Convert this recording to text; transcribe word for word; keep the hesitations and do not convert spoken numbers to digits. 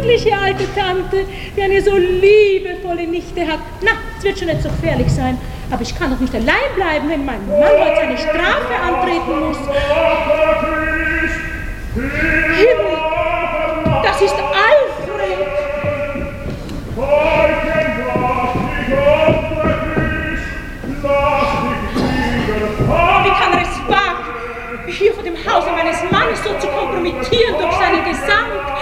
niedliche alte Tante, die eine so liebevolle Nichte hat. Na, es wird schon nicht so gefährlich sein. Aber ich kann doch nicht allein bleiben, wenn mein Mann heute seine Strafe antreten muss. Himmel, das ist Alfred. Wie kann er es wagen, hier vor dem Hause meines Mannes so zu kompromittieren durch seinen Gesang?